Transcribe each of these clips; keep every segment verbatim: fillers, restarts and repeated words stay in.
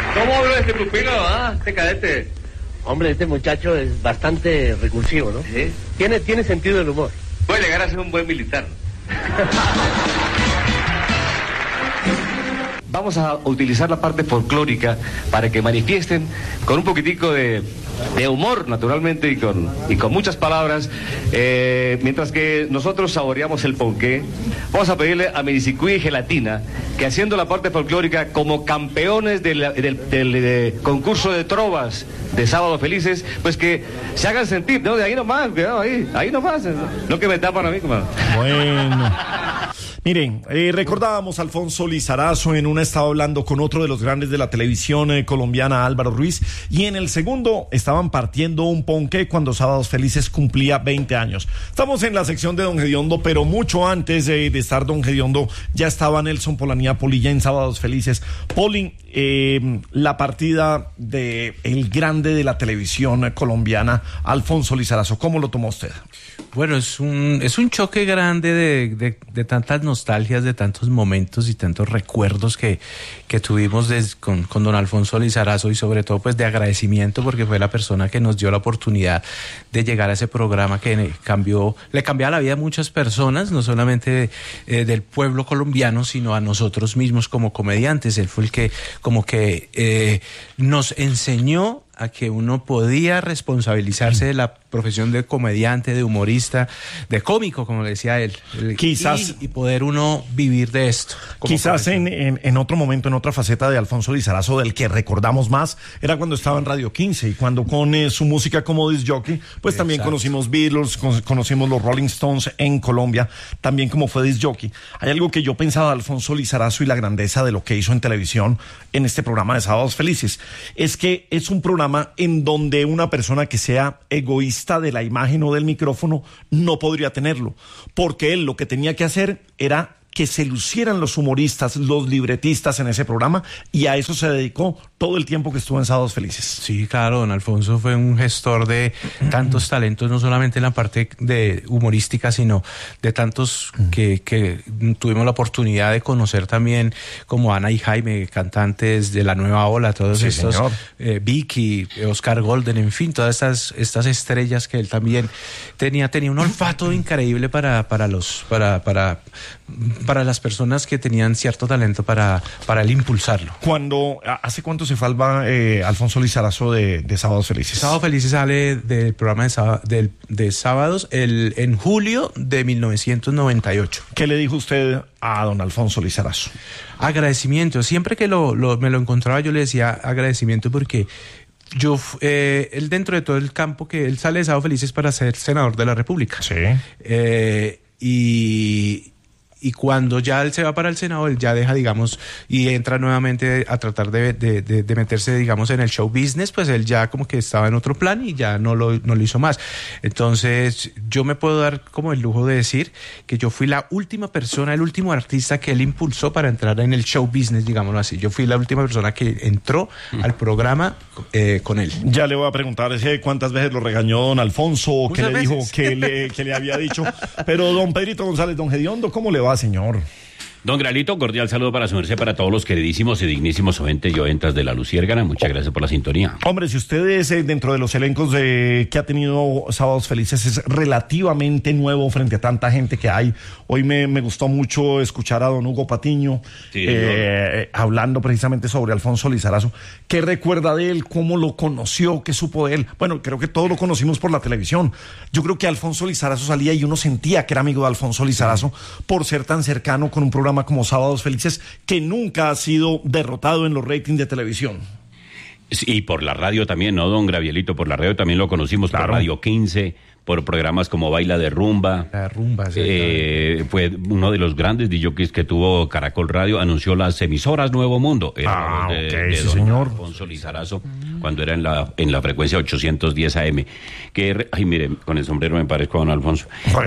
¿Cómo hablo de este pupilo, ah, este cadete? Hombre, este muchacho es bastante recursivo, ¿no? ¿Sí? Tiene, tiene sentido del humor. Puede llegar a ser un buen militar. Vamos a utilizar la parte folclórica para que manifiesten con un poquitico de, de humor, naturalmente, y con, y con muchas palabras. Eh, mientras que nosotros saboreamos el ponqué, vamos a pedirle a Medicicuí y Gelatina que, haciendo la parte folclórica como campeones del, del, del, del concurso de trovas de Sábados Felices, pues que se hagan sentir, ¿no? De ahí nomás, cuidado, ahí, ahí nomás, no que me tapan a mí, comadre. Bueno. Miren, eh, recordábamos a Alfonso Lizarazo. En una estaba hablando con otro de los grandes de la televisión eh, colombiana, Álvaro Ruiz, y en el segundo estaban partiendo un ponqué cuando Sábados Felices cumplía veinte años. Estamos en la sección de Don Gediondo, pero mucho antes eh, de estar Don Gediondo ya estaba Nelson Polanía Polilla en Sábados Felices. Poli, eh, la partida de el grande de la televisión colombiana, Alfonso Lizarazo, ¿cómo lo tomó usted? Bueno, es un es un choque grande de, de, de tantas nostalgias, de tantos momentos y tantos recuerdos que, que tuvimos des, con, con don Alfonso Lizarazo, y sobre todo pues de agradecimiento, porque fue la persona que nos dio la oportunidad de llegar a ese programa que cambió, le cambió la vida a muchas personas, no solamente eh, del pueblo colombiano, sino a nosotros mismos como comediantes. Él fue el que como que eh, nos enseñó a que uno podía responsabilizarse de la profesión de comediante, de humorista, de cómico, como le decía él. Quizás. Y, y poder uno vivir de esto. Quizás en, en, en otro momento, en otra faceta de Alfonso Lizarazo, del que recordamos más, era cuando estaba en Radio quince, y cuando con eh, su música como disc jockey, pues también Exacto. conocimos Beatles, con, conocimos los Rolling Stones en Colombia, también como fue disc jockey. Hay algo que yo pensaba de Alfonso Lizarazo y la grandeza de lo que hizo en televisión en este programa de Sábados Felices, es que es un programa en donde una persona que sea egoísta de la imagen o del micrófono no podría tenerlo, porque él lo que tenía que hacer era que se lucieran los humoristas, los libretistas en ese programa, y a eso se dedicó todo el tiempo que estuvo en Sábados Felices. Sí, claro, don Alfonso fue un gestor de tantos talentos, no solamente en la parte de humorística, sino de tantos que, que tuvimos la oportunidad de conocer también, como Ana y Jaime, cantantes de la nueva ola, todos sí, estos, eh, Vicky, Oscar Golden, en fin, todas estas, estas estrellas que él también tenía, tenía un olfato increíble para, para los, para, para, para las personas que tenían cierto talento para, para él impulsarlo. Cuando, ¿hace cuánto se fue eh, Alfonso Lizarazo de, de Sábados Felices? Sábados Felices sale del programa de, sábado, de, de sábados el, en julio de mil novecientos noventa y ocho. ¿Qué le dijo usted a don Alfonso Lizarazo? Agradecimiento. Siempre que lo, lo, me lo encontraba yo le decía agradecimiento, porque yo, eh, él dentro de todo el campo que él sale de Sábados Felices para ser senador de la República. Sí. Eh, y... Y cuando ya él se va para el Senado, él ya deja, digamos, y entra nuevamente a tratar de, de, de, de meterse, digamos, en el show business, pues él ya como que estaba en otro plan y ya no lo, no lo hizo más. Entonces, yo me puedo dar como el lujo de decir que yo fui la última persona, el último artista que él impulsó para entrar en el show business, digámoslo así. Yo fui la última persona que entró mm. al programa eh, con él. Ya le voy a preguntar ese, cuántas veces lo regañó don Alfonso, qué le veces. dijo, qué le, qué le había dicho. Pero don Pedrito González, don Gediondo, ¿cómo le va, señor? Don Gralito, cordial saludo para su merced, para todos los queridísimos y dignísimos oyentes y oyentas de La Luciérgana. Muchas gracias por la sintonía. Hombre, si usted es eh, dentro de los elencos de, que ha tenido Sábados Felices, es relativamente nuevo frente a tanta gente que hay. Hoy me, me gustó mucho escuchar a don Hugo Patiño sí, eh, hablando precisamente sobre Alfonso Lizarazo. ¿Qué recuerda de él? ¿Cómo lo conoció? ¿Qué supo de él? Bueno, creo que todos lo conocimos por la televisión. Yo creo que Alfonso Lizarazo salía y uno sentía que era amigo de Alfonso Lizarazo por ser tan cercano con un programa como Sábados Felices, que nunca ha sido derrotado en los ratings de televisión. Y por la radio también, ¿no, don Gravielito? Por la radio también lo conocimos, claro. Por Radio quince, por programas como Baila de Rumba. La Rumba, sí. Eh, fue uno de los grandes D Js que tuvo Caracol Radio, anunció las emisoras Nuevo Mundo. Era ah, de, okay, de sí, don señor. Alfonso Lizarazo, mm. cuando era en la, en la frecuencia ochocientos diez A M. Que, ay, mire, con el sombrero me parezco a don Alfonso.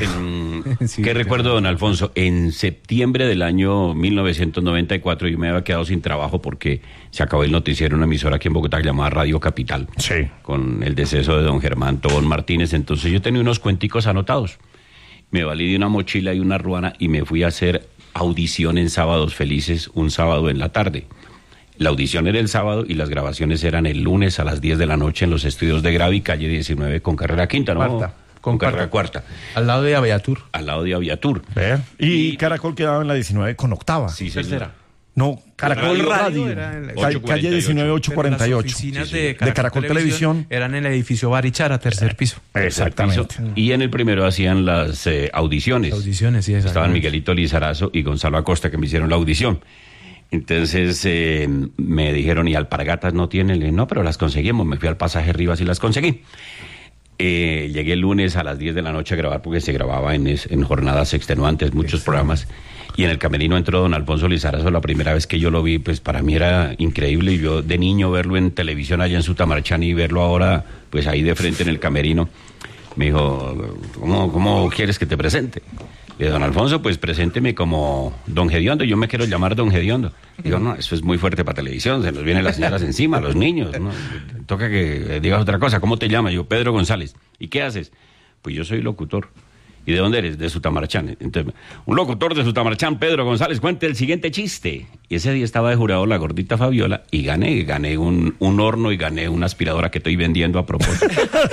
En, sí, ¿Qué recuerdo de don Alfonso? En septiembre del año mil novecientos noventa y cuatro yo me había quedado sin trabajo porque se acabó el noticiero en una emisora aquí en Bogotá llamada Radio Capital. Sí. Con el deceso de don Germán Tobón Martínez. Entonces yo tenía unos cuenticos anotados. Me valí de una mochila y una ruana y me fui a hacer audición en Sábados Felices un sábado en la tarde. La audición era el sábado y las grabaciones eran el lunes a las diez de la noche en los estudios de Gravi, calle diecinueve, con carrera quinta, ¿no? Cuarta. Con carrera cuarta. Al lado de Aviatur. Al lado de Aviatur. Vea. Y, y Caracol quedaba en la diecinueve con octava. Sí, Tercera. No, Caracol Radio, Radio. era en la- Ca- calle diecinueve ochocientos cuarenta y ocho. Las oficinas Sí, sí. de, De Caracol Televisión. eran en el edificio Barichara, tercer piso. Exactamente. Y en el primero hacían las eh, audiciones. Audiciones, sí, Estaban exactamente. Miguelito Lizarazo y Gonzalo Acosta que me hicieron la audición. Entonces eh, me dijeron, ¿y alpargatas no tienen? Le dije, no, pero las conseguimos. Me fui al Pasaje Rivas y las conseguí. Eh, llegué el lunes a las diez de la noche a grabar porque se grababa en, es- en jornadas extenuantes, muchos Exacto. programas. Y en el camerino entró don Alfonso Lizarazo. La primera vez que yo lo vi, pues para mí era increíble. Y yo de niño verlo en televisión allá en Sutamarchán y verlo ahora, pues ahí de frente en el camerino. Me dijo, ¿cómo, cómo quieres que te presente? Y don Alfonso, pues presénteme como don Gediondo. Yo me quiero llamar don Gediondo. Digo, no, eso es muy fuerte para televisión. Se nos vienen las señoras encima, los niños. ¿No? Toca que digas otra cosa. ¿Cómo te llamas? Yo, Pedro González. ¿Y qué haces? Pues yo soy locutor. ¿Y de dónde eres? De Sutamarchán. Entonces, un locutor de Sutamarchán, Pedro González, cuente el siguiente chiste. Y ese día estaba de jurado la gordita Fabiola y gané, gané un, un horno y gané una aspiradora que estoy vendiendo a propósito.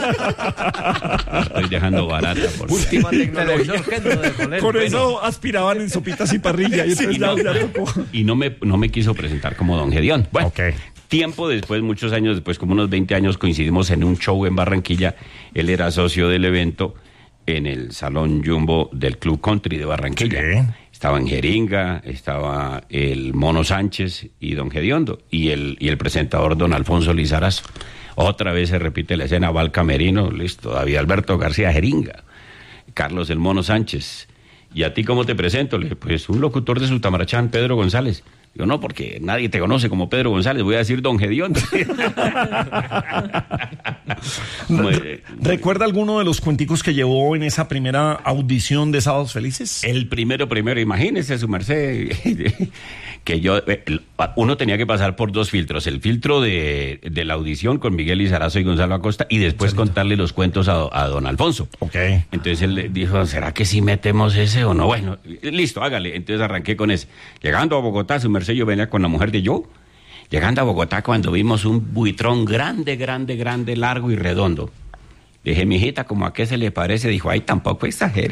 La estoy dejando barata. Por Última tecnología. de Toledo. Con eso aspiraban en sopitas y parrilla. Y entonces y, ya, no, ya tocó. y no me, no me quiso presentar como don Gedeón. Bueno, Ok. tiempo después, muchos años después, como unos veinte años, coincidimos en un show en Barranquilla. Él era socio del evento en el Salón Jumbo del Club Country de Barranquilla. Sí. Estaban Jeringa, estaba el Mono Sánchez y don Gediondo, y el, y el presentador don Alfonso Lizarazo. Otra vez se repite la escena, va al camerino, listo, David Alberto García Jeringa, Carlos el Mono Sánchez. ¿Y a ti cómo te presento? Le dije, pues un locutor de Sutamarchán, Pedro González. Yo no, porque nadie te conoce como Pedro González, voy a decir don Gediondo. Muy- ¿Recuerda alguno de los cuenticos que llevó en esa primera audición de Sábados Felices? El primero, primero, imagínese su merced, que yo, eh, el- uno tenía que pasar por dos filtros, el filtro de, de la audición con Miguel Lizarazo y Gonzalo Acosta, y después contarle los cuentos a, a don Alfonso. Ok. Entonces él le dijo, ¿será que sí metemos ese o no? Bueno, listo, hágale. Entonces arranqué con ese. Llegando a Bogotá, su merced, yo venía con la mujer de yo. Llegando a Bogotá, cuando vimos un buitrón grande, grande, grande, largo y redondo. Dije, mijita, ¿cómo a qué se le parece? Dijo, ay, tampoco exagere.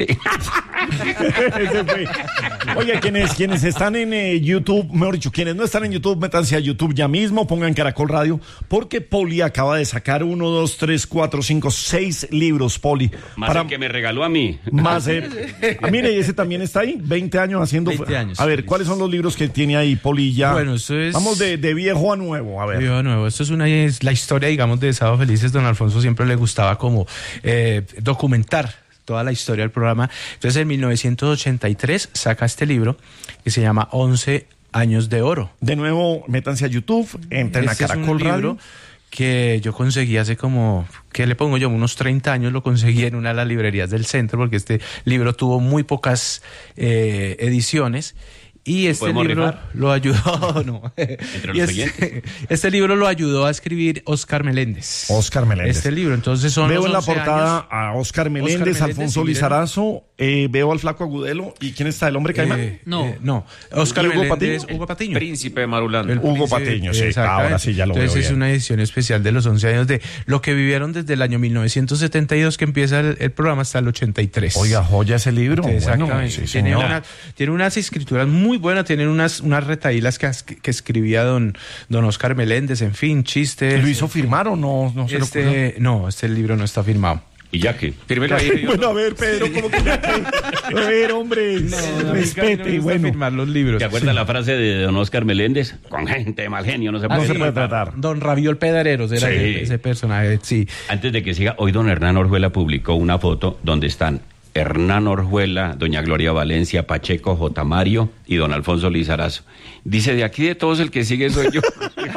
Ese fue. Oye, quienes, quienes están en eh, YouTube, mejor dicho, quienes no están en YouTube, métanse a YouTube ya mismo, pongan Caracol Radio, porque Poli acaba de sacar uno, dos, tres, cuatro, cinco, seis libros, Poli. Más el que me regaló a mí. Más, eh, ah, mire, y ese también está ahí, veinte años haciendo. veinte años. A ver, ¿cuáles son los libros que tiene ahí, Poli? Ya. Bueno, eso es- Vamos de, de viejo a nuevo, a ver. Yo, de nuevo, esto es una es la historia, digamos, de Sábado Felices. Don Alfonso siempre le gustaba como eh, documentar toda la historia del programa. Entonces, en mil novecientos ochenta y tres saca este libro que se llama once años de oro. De nuevo, métanse a YouTube, entren Este a es un Caracol libro Radio. que yo conseguí hace como, ¿qué le pongo yo? Unos treinta años lo conseguí en una de las librerías del centro, porque este libro tuvo muy pocas eh, ediciones. Y este podemos libro rifar? lo ayudó, no. Entre Y los este, oyentes. este libro lo ayudó a escribir Oscar Meléndez. Oscar Meléndez. Este libro, entonces son Veo los en la once portada años. a Oscar Meléndez, Meléndez Alfonso y miren- Lizarazo, eh, veo al Flaco Agudelo. ¿Y quién está? ¿El hombre caimán? Eh, No. eh, no. Oscar ¿Y Hugo Meléndez, Patiño? Hugo Patiño. Príncipe de Marulanda. El Hugo príncipe, Patiño, sí, exactamente. ahora sí ya lo Entonces veo es bien. una edición especial de los once años de lo que vivieron desde el año mil novecientos setenta y dos que empieza el, el programa hasta el ochenta y tres. Oiga, joya ese libro. Exactamente. Bueno, sí, tiene, señor. una- tiene unas escrituras muy buenas, tienen unas, unas retaílas que, que escribía don, don Oscar Meléndez, en fin, chistes. ¿Lo hizo firmar o no? No se lo ocurrió? Este, no, este libro no está firmado. Y ya que. Fírmelo ahí. Bueno, a ver, Pedro, ¿cómo que ya que- A ver, hombre, respete, y bueno. firmar los libros. ¿Te acuerdas la frase de don Oscar Meléndez? Con gente de mal genio no se puede No se firmar. puede tratar. Don Raviol Pedareros era Sí. ese, ese personaje, sí. Antes de que siga, hoy don Hernán Orjuela publicó una foto donde están Hernán Orjuela, doña Gloria Valencia, Pacheco, J. Mario y don Alfonso Lizarazo. Dice, de aquí de todos el que sigue soy yo.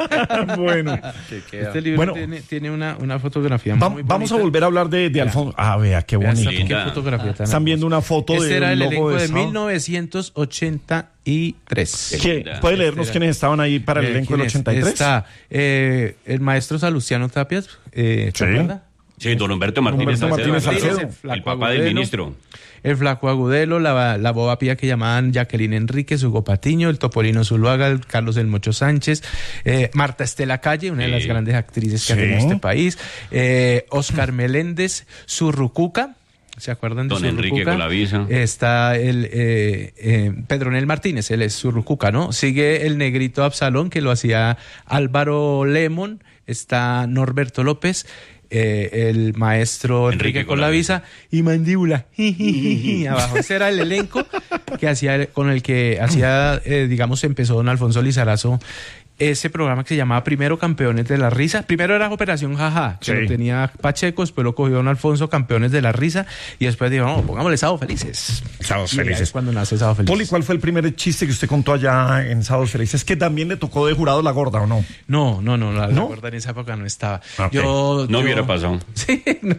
Bueno, Este libro Bueno. tiene, tiene una, una fotografía Va- muy vamos a bonita. volver a hablar de, de Alfonso. Ah, vea, qué Vean esta- bonito. qué Linda. fotografía tan Están viendo hermosa. una foto Este era del el logo elenco de de Sábado. mil novecientos ochenta y tres. ¿Qué? ¿Puede leernos Este era- quiénes estaban ahí para el Eh, elenco del ¿quién es? ochenta y tres? Está eh, el maestro Salustiano Tapias, eh, ¿se Sí. acuerda? Sí, don Humberto Martínez Humberto Martínez Salcedo, Salcedo. el, el papá del ministro. El Flaco Agudelo, la, la boba pía que llamaban Jacqueline Enríquez, Hugo Patiño, el Topolino Zuluaga, el Carlos del Mocho Sánchez, eh, Marta Estela Calle, una Sí. de las grandes actrices que Sí. ha tenido este país, eh, Oscar Meléndez, Zurrucuca. ¿Se acuerdan de Don Zurrucuca? Enrique Colavisa. Está el eh, eh, Pedronel Martínez, él es Zurrucuca, ¿no? Sigue el negrito Absalón, que lo hacía Álvaro Lemon, está Norberto López, eh, el maestro Enrique, Enrique Colavisa y Mandíbula. Abajo. Ese era el elenco que hacía, con el que hacía, eh, digamos, empezó don Alfonso Lizarazo ese programa que se llamaba Primero Campeones de la Risa. Primero era Operación Jaja, que Sí. lo tenía Pacheco, después lo cogió don Alfonso, Campeones de la Risa, y después dijo, no, pongámosle Sábados Felices. Sábados Y ahí Felices. es cuando nace Sábados Felices. Poli, ¿cuál fue el primer chiste que usted contó allá en Sábados Felices? Que también le tocó de jurado la gorda, ¿o no? No, no, no, la, la ¿No? gorda en esa época no estaba. Ok. Yo, No yo- hubiera pasado. Sí, no.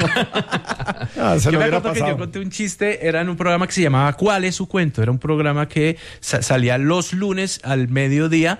Ah, se Yo lo me hubiera acuerdo que pasado. yo conté un chiste, era en un programa que se llamaba ¿Cuál es su cuento? Era un programa que sa- salía los lunes al mediodía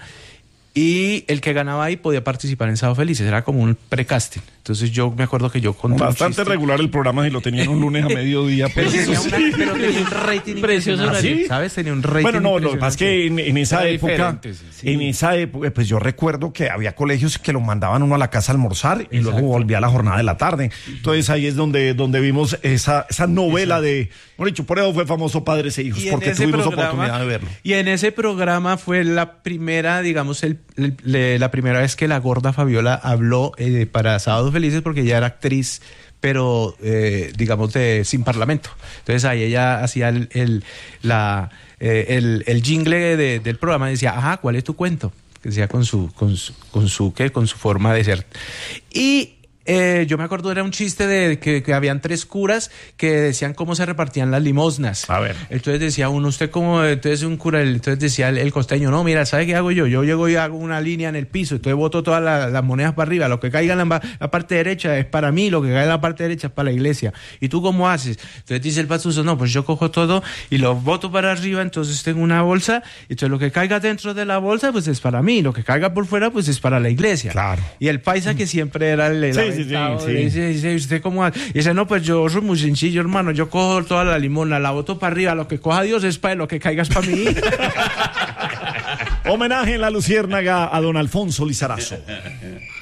y el que ganaba ahí podía participar en Sábado Felices, era como un precasting. Entonces yo me acuerdo que yo conté un Bastante chiste. regular el programa si lo tenían un lunes a mediodía. Pero Pues, tenía, eso una- sí. pero tenía un rating Precioso impresionante, horario. ¿sabes? Tenía un rating Bueno, no, lo que pasa es que en, en esa Era época, diferente, sí, sí. en esa época, pues yo recuerdo que había colegios que lo mandaban uno a la casa a almorzar y luego volvía a la jornada de la tarde. Entonces ahí es donde, donde vimos esa, esa novela de, bueno, dicho, por eso fue famoso Padres e Hijos, Y en porque ese tuvimos programa- oportunidad de verlo. Y en ese programa fue la primera, digamos, el, el- le- la primera vez que la gorda Fabiola habló eh, para Sábados Felices, porque ella era actriz, pero eh, digamos de sin parlamento. Entonces ahí ella hacía el, el, la, eh, el, el jingle de- del programa y decía, ajá, ¿cuál es tu cuento? Que decía con su, con su, con su, ¿qué? Con su forma de ser. Y eh, yo me acuerdo, era un chiste de que, que habían tres curas que decían cómo se repartían las limosnas. A ver. Entonces decía uno, usted como, entonces un cura, entonces decía el, el costeño, no, mira, ¿sabe qué hago yo? Yo llego y hago una línea en el piso, entonces boto todas la- las monedas para arriba, lo que caiga en la, la parte derecha es para mí, lo que caiga en la parte derecha es para la iglesia. ¿Y tú cómo haces? Entonces dice el pastuso, no, pues yo cojo todo y lo boto para arriba, entonces tengo una bolsa, y entonces lo que caiga dentro de la bolsa, pues es para mí, lo que caiga por fuera, pues es para la iglesia. Claro. Y el paisa que siempre era el, el Sí, sí, sí, aventado, sí. le dice, dice, ¿usted cómo hace? Y dice, no, pues yo soy muy sencillo, hermano, yo cojo toda la limona, la boto para arriba, lo que coja Dios es para él, lo que caiga es para mí. Homenaje en la Luciérnaga a don Alfonso Lizarazo.